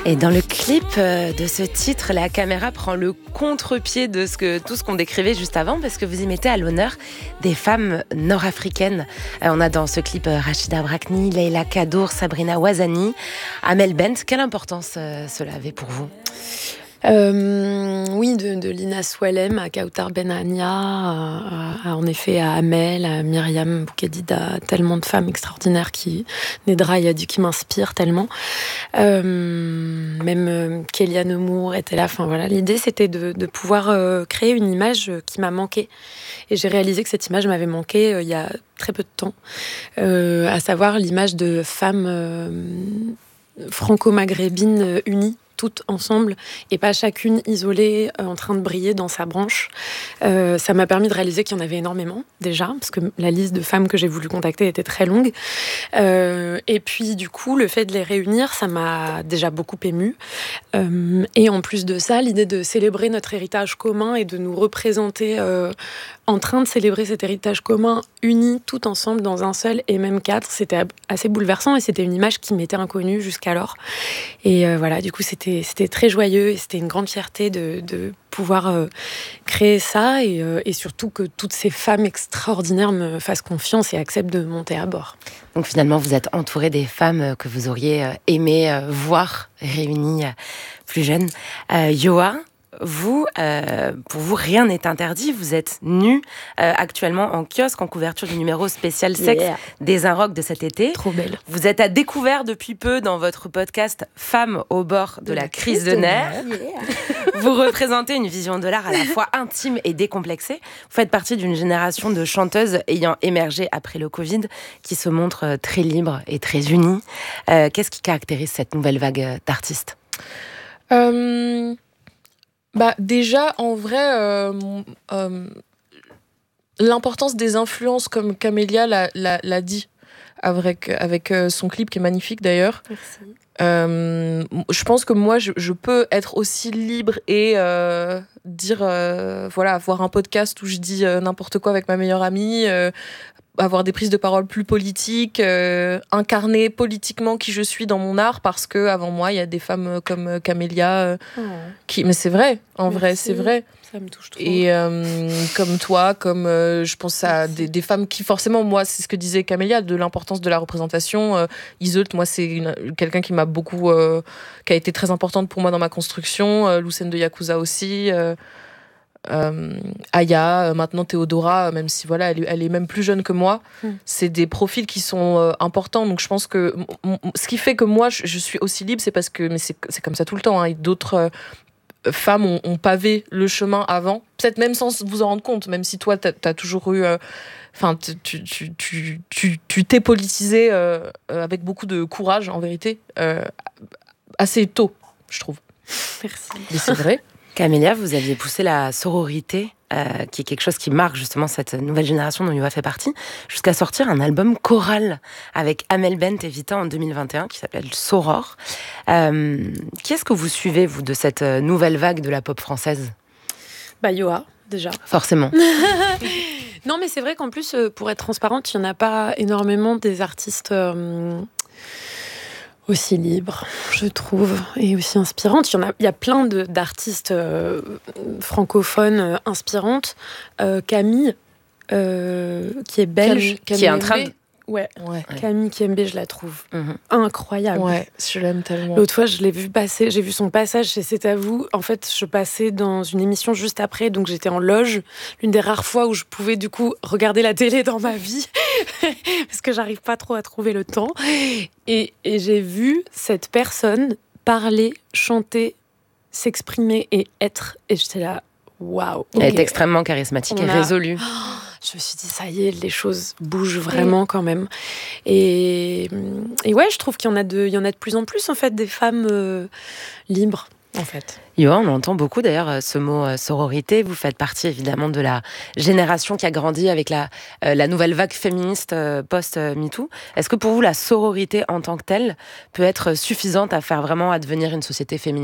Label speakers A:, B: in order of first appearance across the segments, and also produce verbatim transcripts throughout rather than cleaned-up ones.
A: Et dans le clip de ce titre, la caméra prend le contre-pied de ce que, tout ce qu'on décrivait juste avant, parce que vous y mettez à l'honneur des femmes nord-africaines. Euh, on a dans ce clip Rachida Brakni, Leila Kadour, Sabrina Ouazani, Amel Bent. Quelle importance euh, cela avait pour vous ?
B: Euh, oui, de, de Lina Swalem à Kautar Benania, à, à, en effet à Amel, à Myriam Boukedida, tellement de femmes extraordinaires qui, Nedra Yadi qui m'inspirent tellement. Euh, même euh, Kéliane Moore était là. Enfin voilà, l'idée c'était de, de pouvoir euh, créer une image qui m'a manqué. Et j'ai réalisé que cette image m'avait manqué euh, il y a très peu de temps, euh, à savoir l'image de femmes euh, franco-maghrébines unies, toutes ensemble et pas chacune isolée euh, en train de briller dans sa branche. Euh, ça m'a permis de réaliser qu'il y en avait énormément déjà, parce que la liste de femmes que j'ai voulu contacter était très longue. Euh, et puis du coup, le fait de les réunir, ça m'a déjà beaucoup émue. Euh, et en plus de ça, l'idée de célébrer notre héritage commun et de nous représenter euh, en train de célébrer cet héritage commun, unis tout ensemble dans un seul et même cadre, c'était assez bouleversant et c'était une image qui m'était inconnue jusqu'alors. Et euh, voilà, du coup, c'était C'était très joyeux et c'était une grande fierté de, de pouvoir euh, créer ça et, euh, et surtout que toutes ces femmes extraordinaires me fassent confiance et acceptent de monter à bord.
A: Donc finalement, vous êtes entourée des femmes que vous auriez aimé voir réunies plus jeunes. Euh, Yoa, vous, euh, pour vous, rien n'est interdit. Vous êtes nue euh, actuellement en kiosque, en couverture du numéro spécial sexe yeah. des Inrocks de cet été.
B: Trop belle.
A: Vous êtes à découvert depuis peu dans votre podcast Femmes au bord de, de la, la crise de nerfs. Yeah. Vous représentez une vision de l'art à la fois intime et décomplexée. Vous faites partie d'une génération de chanteuses ayant émergé après le Covid qui se montrent très libres et très unies. Euh, qu'est-ce qui caractérise cette nouvelle vague d'artistes ?
C: euh... Bah déjà, en vrai, euh, euh, l'importance des influences, comme Camélia l'a, l'a, l'a dit, avec, avec son clip qui est magnifique d'ailleurs.
B: Merci.
C: Euh, je pense que moi, je, je peux être aussi libre et euh, dire, euh, voilà, avoir un podcast où je dis euh, n'importe quoi avec ma meilleure amie, euh, avoir des prises de parole plus politiques, euh, incarner politiquement qui je suis dans mon art, parce que avant moi il y a des femmes comme Camélia euh, oh. qui, mais c'est vrai, en Merci. vrai, c'est vrai.
B: Ça me touche trop.
C: Et euh, comme toi, comme euh, je pense à des, des femmes qui forcément, moi, c'est ce que disait Camélia, de l'importance de la représentation. Euh, Iseult, moi, c'est une, quelqu'un qui m'a beaucoup, euh, qui a été très importante pour moi dans ma construction. Euh, Lucène de Yakuza aussi. Euh, Euh, Aya, maintenant Théodora, même si voilà, elle, elle est même plus jeune que moi, mm. c'est des profils qui sont euh, importants. Donc je pense que m- m- ce qui fait que moi je, je suis aussi libre, c'est parce que, mais c'est, c'est comme ça tout le temps, hein, et d'autres euh, femmes ont, ont pavé le chemin avant, peut-être même sans vous en rendre compte, même si toi t'as, t'as toujours eu, enfin euh, tu, tu, tu, tu, tu t'es politisée euh, avec beaucoup de courage en vérité, euh, assez tôt, je trouve.
B: Merci.
C: Mais c'est vrai.
A: Camélia, vous aviez poussé la sororité, euh, qui est quelque chose qui marque justement cette nouvelle génération dont Yoa fait partie, jusqu'à sortir un album choral avec Amel Bent et Vita en deux mille vingt et un qui s'appelle Soror. Euh, qui est-ce que vous suivez, vous, de cette nouvelle vague de la pop française ?
B: Bah Yoa, déjà.
A: Forcément.
B: Non, mais c'est vrai qu'en plus, pour être transparente, il n'y en a pas énormément des artistes... Euh... aussi libre, je trouve, et aussi inspirante. Il y en a, il y a plein de, d'artistes euh, francophones euh, inspirantes. Euh, Camille, euh, qui est belge,
A: Camille, qui est en train de...
B: Ouais. ouais. Camille Kiembe, je la trouve mm-hmm. incroyable.
C: Ouais, je l'aime tellement.
B: L'autre fois, je l'ai vu passer, j'ai vu son passage chez C'est à vous. En fait, je passais dans une émission juste après, donc j'étais en loge. L'une des rares fois où je pouvais du coup regarder la télé dans ma vie, parce que j'arrive pas trop à trouver le temps. Et, et j'ai vu cette personne parler, chanter, s'exprimer et être. Et j'étais là, waouh.
A: Elle okay. est extrêmement charismatique On et a... résolue.
B: Oh, je me suis dit, ça y est, les choses bougent vraiment quand même. Et, et ouais, je trouve qu'il y en a de, il y en a de plus en plus, en fait, des femmes euh, libres, en fait.
A: Yoa, on entend beaucoup d'ailleurs ce mot euh, sororité. Vous faites partie évidemment de la génération qui a grandi avec la, euh, la nouvelle vague féministe euh, post-MeToo. Est-ce que pour vous, la sororité en tant que telle peut être suffisante à faire vraiment advenir une société féministe ?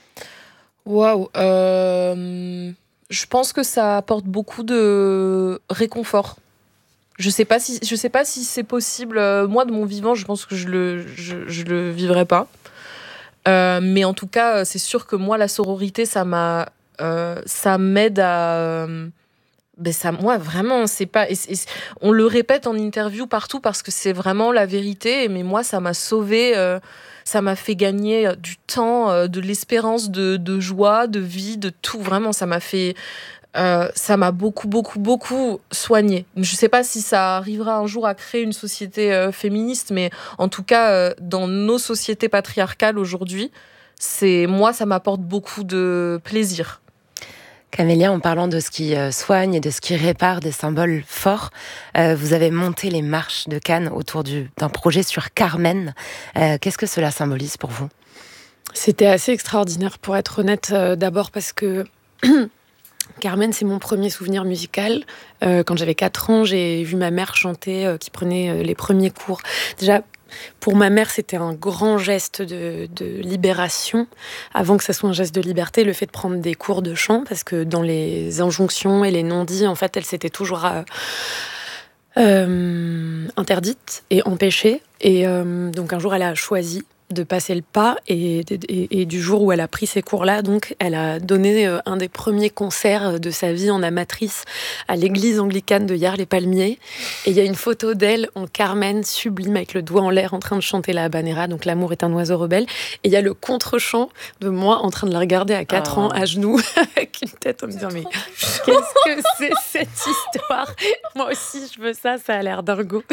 C: Waouh euh... Je pense que ça apporte beaucoup de réconfort. Je sais pas si, je sais pas si c'est possible. Moi, de mon vivant, je pense que je le, je, je le vivrais pas. Euh, mais en tout cas, c'est sûr que moi, la sororité, ça m'a, euh, ça m'aide à. Euh, ben ça, moi, vraiment, c'est pas. Et, et, on le répète en interview partout parce que c'est vraiment la vérité. Mais moi, ça m'a sauvée. Euh, ça m'a fait gagner du temps, euh, de l'espérance, de, de joie, de vie, de tout. Vraiment, ça m'a fait. Euh, ça m'a beaucoup, beaucoup, beaucoup soignée. Je sais pas si ça arrivera un jour à créer une société euh, féministe, mais en tout cas, euh, dans nos sociétés patriarcales aujourd'hui, c'est moi, ça m'apporte beaucoup de plaisir.
A: Camélia, en parlant de ce qui euh, soigne et de ce qui répare des symboles forts, euh, vous avez monté les marches de Cannes autour du, d'un projet sur Carmen. Euh, qu'est-ce que cela symbolise pour vous ?
B: C'était assez extraordinaire, pour être honnête. Euh, d'abord parce que Carmen, c'est mon premier souvenir musical. Euh, quand j'avais quatre ans, j'ai vu ma mère chanter, euh, qui prenait euh, les premiers cours. Déjà, pour ma mère, c'était un grand geste de, de libération, avant que ça soit un geste de liberté, le fait de prendre des cours de chant, parce que dans les injonctions et les non-dits, en fait, elle s'était toujours euh, euh, interdite et empêchée. Et euh, donc un jour, elle a choisi de passer le pas, et, et, et du jour où elle a pris ces cours-là, donc elle a donné euh, un des premiers concerts de sa vie en amatrice à l'église anglicane de Hyères-les-Palmiers, et il y a une photo d'elle en Carmen, sublime, avec le doigt en l'air en train de chanter la habanera, donc l'amour est un oiseau rebelle, et il y a le contre-chant de moi en train de la regarder à quatre oh. ans à genoux avec une tête en me disant mais qu'est-ce que c'est cette histoire, moi aussi je veux ça, ça a l'air dingo.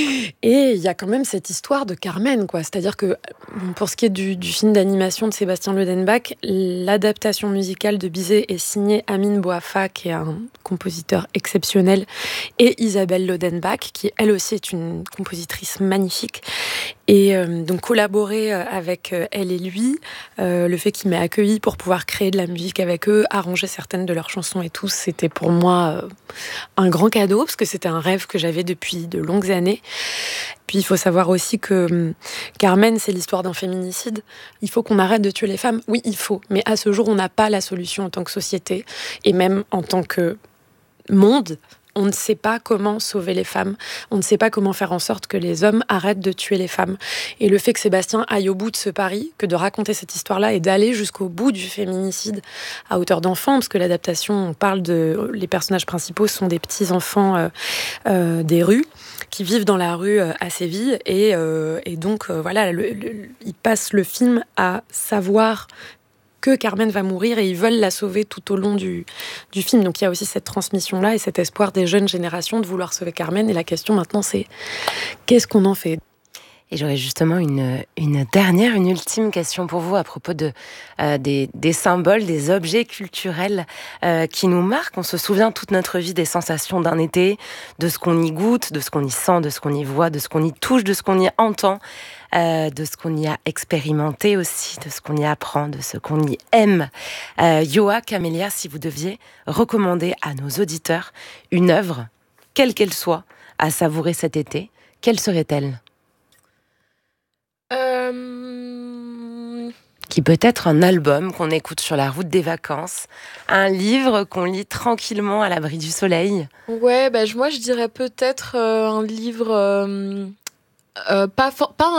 B: Et il y a quand même cette histoire de Carmen, quoi, c'est-à-dire que pour ce qui est du, du film d'animation de Sébastien Lodenbach, l'adaptation musicale de Bizet est signée Amine Bouafa, qui est un compositeur exceptionnel, et Isabelle Lodenbach, qui elle aussi est une compositrice magnifique. Et euh, donc collaborer avec elle et lui, euh, le fait qu'il m'ait accueilli pour pouvoir créer de la musique avec eux, arranger certaines de leurs chansons et tout, c'était pour moi euh, un grand cadeau, parce que c'était un rêve que j'avais depuis de longues années. Puis il faut savoir aussi que hum, Carmen, c'est l'histoire d'un féminicide. Il faut qu'on arrête de tuer les femmes. Oui, il faut. Mais à ce jour, on n'a pas la solution en tant que société. Et même en tant que monde, on ne sait pas comment sauver les femmes. On ne sait pas comment faire en sorte que les hommes arrêtent de tuer les femmes. Et le fait que Sébastien aille au bout de ce pari, que de raconter cette histoire-là et d'aller jusqu'au bout du féminicide à hauteur d'enfant, parce que l'adaptation, on parle de... Les personnages principaux sont des petits-enfants euh, euh, des rues, qui vivent dans la rue euh, à Séville. Et, euh, et donc, euh, voilà, le, le, ils passent le film à savoir que Carmen va mourir et ils veulent la sauver tout au long du, du film. Donc il y a aussi cette transmission-là et cet espoir des jeunes générations de vouloir sauver Carmen. Et la question maintenant, c'est qu'est-ce qu'on en fait ?
A: Et j'aurais justement une, une dernière, une ultime question pour vous à propos de, euh, des, des symboles, des objets culturels euh, qui nous marquent. On se souvient toute notre vie des sensations d'un été, de ce qu'on y goûte, de ce qu'on y sent, de ce qu'on y voit, de ce qu'on y touche, de ce qu'on y entend, euh, de ce qu'on y a expérimenté aussi, de ce qu'on y apprend, de ce qu'on y aime. Euh, Yoa, Camélia, si vous deviez recommander à nos auditeurs une œuvre, quelle qu'elle soit, à savourer cet été, quelle serait-elle ?
C: Euh...
A: Qui peut être un album qu'on écoute sur la route des vacances, un livre qu'on lit tranquillement à l'abri du soleil.
C: Ouais, bah, moi je dirais peut-être euh, un livre, euh, euh, pas, for- pas un